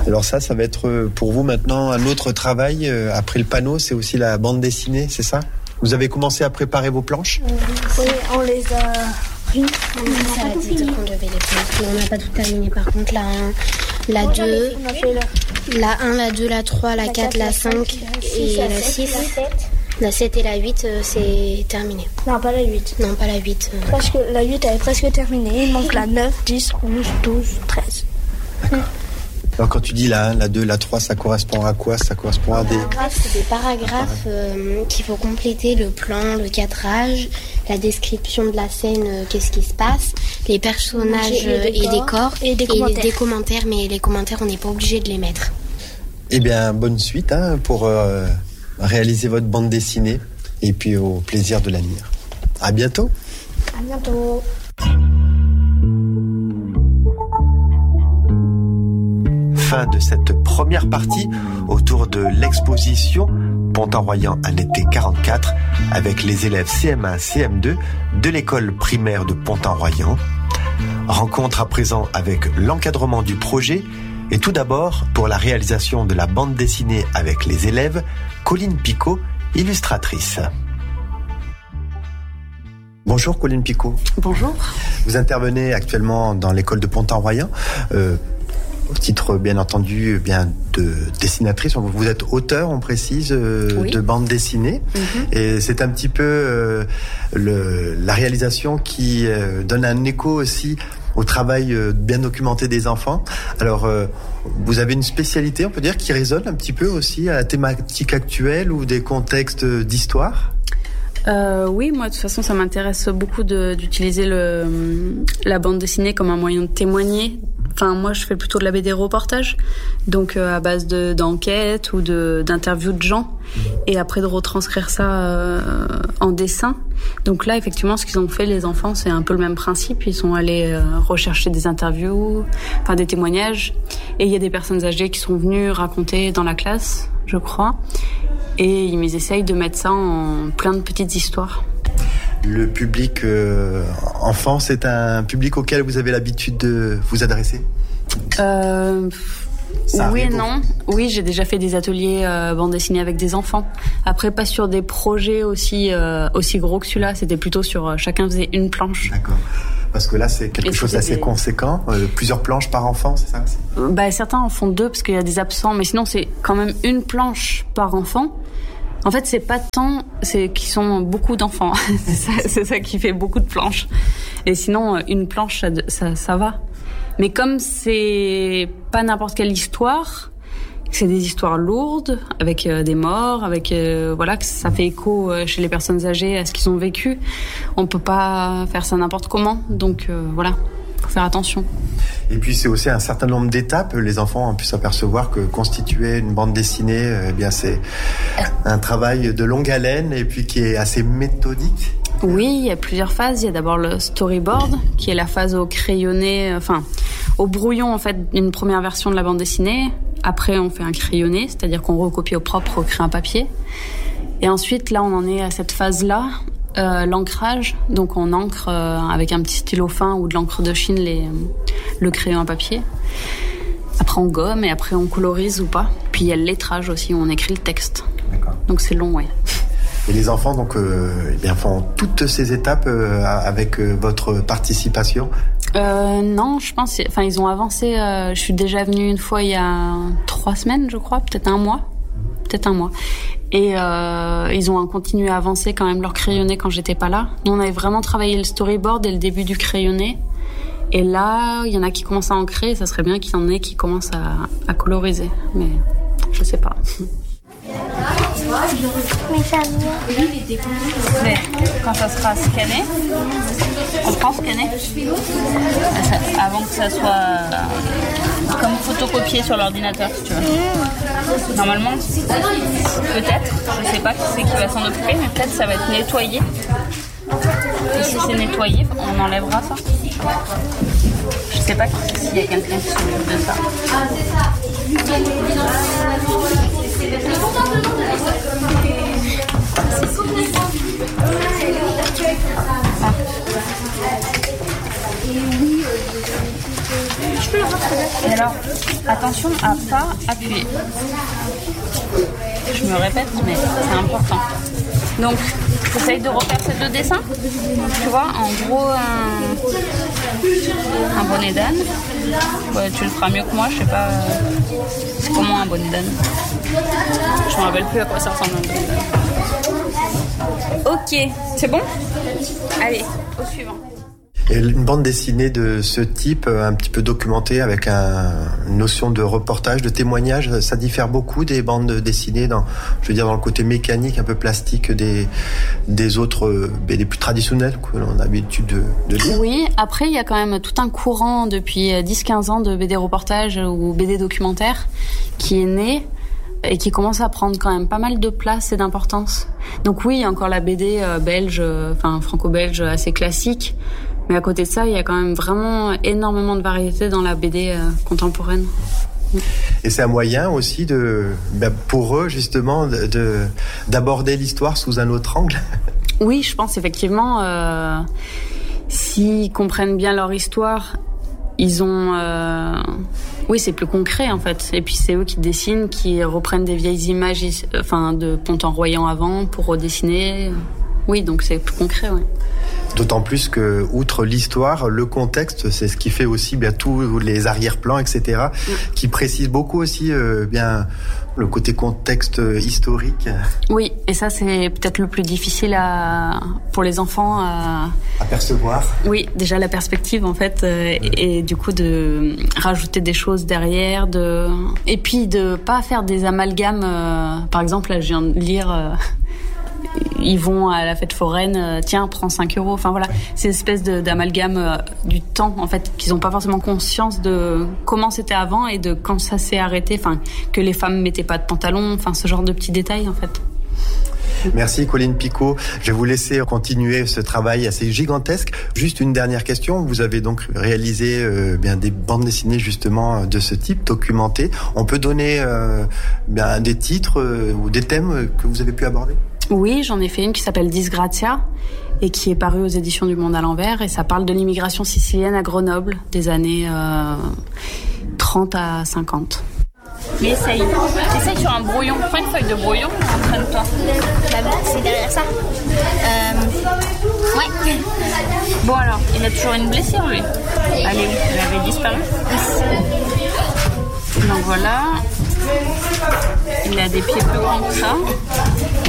Alors ça va être pour vous maintenant un autre travail. Après le panneau, c'est aussi la bande dessinée, c'est ça ? Vous avez commencé à préparer vos planches ? Oui, on les a pris. Ça a dit qu'on devait les faire. Mais on n'a pas tout terminé. Par contre, la 1, la 2, la 1, la 2, la 3, la 4, la 5 et la 6. La 7 et la 8, c'est terminé. Non, pas la 8. Non, pas la 8. La 8, elle est presque terminée. Il manque la 9, 10, 11, 12, 13. D'accord. Alors quand tu dis la 1, la 2, la 3, ça correspond à quoi ? Ça correspond à des... C'est des paragraphes qu'il faut compléter, le plan, le cadrage, la description de la scène, qu'est-ce qui se passe, les personnages et décors, et des commentaires. Mais les commentaires, on n'est pas obligé de les mettre. Eh bien, bonne suite pour réaliser votre bande dessinée et puis au plaisir de la lire. À bientôt. À bientôt. Fin de cette première partie autour de l'exposition Pont-en-Royan un été 44 avec les élèves CM1, CM2 de l'école primaire de Pont-en-Royan. Rencontre à présent avec l'encadrement du projet et tout d'abord pour la réalisation de la bande dessinée avec les élèves, Colline Picot, illustratrice. Bonjour Colline Picot. Bonjour. Vous intervenez actuellement dans l'école de Pont-en-Royan. Au titre, bien entendu, de dessinatrice. Vous êtes auteur, on précise, oui, de bande dessinée. Et c'est un petit peu la réalisation qui donne un écho aussi au travail bien documenté des enfants. Alors, vous avez une spécialité, on peut dire, qui résonne un petit peu aussi à la thématique actuelle ou des contextes d'histoire ? Oui, moi de toute façon ça m'intéresse beaucoup d'utiliser la bande dessinée comme un moyen de témoigner. Enfin, moi je fais plutôt de la BD reportage, donc à base d'enquêtes ou d'interviews de gens, et après de retranscrire ça en dessin. Donc là effectivement ce qu'ils ont fait les enfants, c'est un peu le même principe. Ils sont allés rechercher des interviews, enfin des témoignages, et il y a des personnes âgées qui sont venues raconter dans la classe, je crois. Et ils essayent de mettre ça en plein de petites histoires. Le public enfant, c'est un public auquel vous avez l'habitude de vous adresser ? Oui et non. Oui, j'ai déjà fait des ateliers bande dessinée avec des enfants. Après, pas sur des projets aussi gros que celui-là. C'était plutôt sur chacun faisait une planche. D'accord. Parce que là, c'est quelque chose d'assez conséquent. Plusieurs planches par enfant, c'est ça aussi ? Certains en font 2 parce qu'il y a des absents. Mais sinon, c'est quand même une planche par enfant. En fait, c'est pas tant, c'est qu'ils sont beaucoup d'enfants. c'est ça qui fait beaucoup de planches. Et sinon, une planche, ça va. Mais comme c'est pas n'importe quelle histoire, c'est des histoires lourdes, avec des morts, avec que ça fait écho chez les personnes âgées à ce qu'ils ont vécu. On peut pas faire ça n'importe comment. Donc faut faire attention. Et puis c'est aussi un certain nombre d'étapes. Les enfants ont pu s'apercevoir que constituer une bande dessinée, c'est un travail de longue haleine et puis qui est assez méthodique. Oui, il y a plusieurs phases. Il y a d'abord le storyboard, qui est la phase au crayonné, au brouillon en fait, d'une première version de la bande dessinée. Après, on fait un crayonné, c'est-à-dire qu'on recopie au propre au crayon papier. Et ensuite, là, on en est à cette phase-là. L'ancrage, donc on encre avec un petit stylo fin ou de l'encre de Chine le crayon à papier. Après on gomme et après on colorise ou pas. Puis il y a le lettrage aussi où on écrit le texte. D'accord. Donc c'est long, ouais. Et les enfants font toutes ces étapes avec votre participation ? Non, je pense. Ils ont avancé. Je suis déjà venue une fois il y a 3 semaines, je crois, peut-être un mois. Et ils ont continué à avancer quand même leur crayonné quand j'étais pas là. Nous, on avait vraiment travaillé le storyboard dès le début du crayonné. Et là, il y en a qui commencent à ancrer. Et ça serait bien qu'il y en ait qui commencent à coloriser. Mais je sais pas. Mais ça va. Mais quand ça sera scanné, on prend scanner avant que ça soit comme photocopié sur l'ordinateur, si tu veux. Normalement, peut-être, je sais pas qui c'est qui va s'en occuper, mais peut-être ça va être nettoyé. Et si c'est nettoyé, on enlèvera ça. Je sais pas s'il y a quelqu'un qui s'occupe de ça. Je peux le rattraper. Et alors, attention à pas appuyer. Je me répète, mais c'est important. Donc, j'essaye de refaire ces 2 dessins. Tu vois, en gros, un bonnet d'âne. Ouais, tu le feras mieux que moi, je sais pas. C'est comment un bonnet d'âne? Je me rappelle plus à quoi ça ressemble un bonnet d'âne. Ok, c'est bon? Allez, au suivant. Et une bande dessinée de ce type, un petit peu documentée avec une notion de reportage, de témoignage, ça diffère beaucoup des bandes dessinées dans le côté mécanique, un peu plastique des autres, des plus traditionnels que l'on a l'habitude de lire. Oui, après il y a quand même tout un courant depuis 10-15 ans de BD reportage ou BD documentaire qui est né et qui commence à prendre quand même pas mal de place et d'importance. Donc oui, il y a encore la BD belge, franco-belge assez classique. Mais à côté de ça, il y a quand même vraiment énormément de variété dans la BD contemporaine. Et c'est un moyen aussi pour eux justement d'aborder l'histoire sous un autre angle. Oui, je pense effectivement, s'ils comprennent bien leur histoire, ils ont... Oui, c'est plus concret en fait. Et puis c'est eux qui dessinent, qui reprennent des vieilles images de Pont-en-Royan avant pour redessiner. Oui, donc c'est plus concret, oui. D'autant plus que, outre l'histoire, le contexte, c'est ce qui fait aussi tous les arrière-plans, etc., qui précise beaucoup aussi le côté contexte historique. Oui, et ça c'est peut-être le plus difficile pour les enfants à percevoir. Oui, déjà la perspective en fait, et du coup de rajouter des choses derrière, et puis de pas faire des amalgames. Par exemple, là je viens de lire... Ils vont à la fête foraine, tiens, prends 5 €. Enfin voilà, c'est une espèce d'amalgame du temps, en fait, qu'ils n'ont pas forcément conscience de comment c'était avant et de quand ça s'est arrêté, enfin, que les femmes mettaient pas de pantalon, enfin, ce genre de petits détails, en fait. Merci Colline Picot. Je vais vous laisser continuer ce travail assez gigantesque. Juste une dernière question. Vous avez donc réalisé des bandes dessinées justement de ce type, documentées. On peut donner des titres ou des thèmes que vous avez pu aborder ? Oui, j'en ai fait une qui s'appelle Disgrazia et qui est parue aux éditions du Monde à l'envers, et ça parle de l'immigration sicilienne à Grenoble des années 30 à 50. Mais essaye sur un brouillon. Prends une feuille de brouillon, entraîne-toi. C'est derrière ça. Ouais. Bon alors, il a toujours une blessure lui. Allez, il avait disparu. Donc voilà. Il a des pieds plus grands que ça.